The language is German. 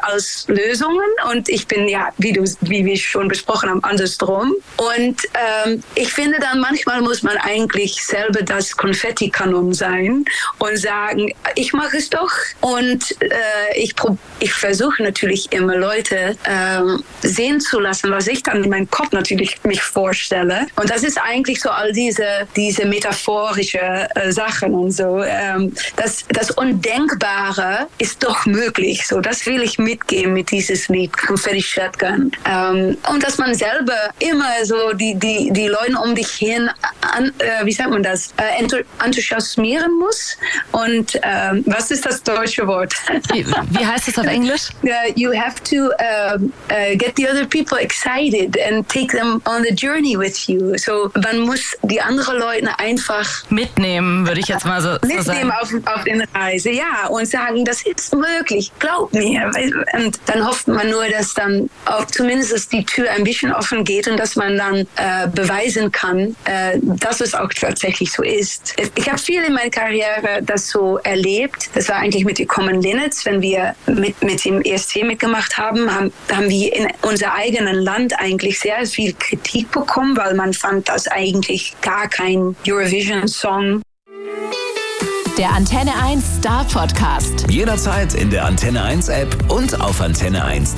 als Lösungen und ich bin ja, wie wir schon besprochen haben, andersrum. Und ich finde dann, manchmal muss man eigentlich selber das Konfettikanon sein und sagen, ich mache es doch. Und ich versuche natürlich immer Leute sehen zu lassen, was ich dann in meinem Kopf natürlich mich vorstelle. Und das ist eigentlich so all diese metaphorische Sachen und so. Das Undenkbare ist doch möglich. So, das will ich mitgeben mit dieses Lied Confetti Shotgun. Und dass man selber immer so die Leute um dich hin, enthusiasmieren muss. Und was ist das deutsche Wort? Wie heißt es auf Englisch? You have to get the other people excited and take them on the journey with you. So, man muss die anderen Leute einfach mitnehmen, würde ich jetzt mal so sagen. Auf den Reise, ja, und sagen, das ist möglich, glaub mir. Und dann hofft man nur, dass dann auch zumindest die Tür ein bisschen offen geht und dass man dann beweisen kann, dass es auch tatsächlich so ist. Ich habe viel in meiner Karriere das so erlebt. Das war eigentlich mit den Common Linnets, wenn wir mit dem ESC mitgemacht haben wir in unser eigenen Land eigentlich sehr viel Kritik bekommen, weil man fand das eigentlich gar kein Eurovision-Song. Der Antenne 1 Star Podcast. Jederzeit in der Antenne 1 App und auf antenne1.de.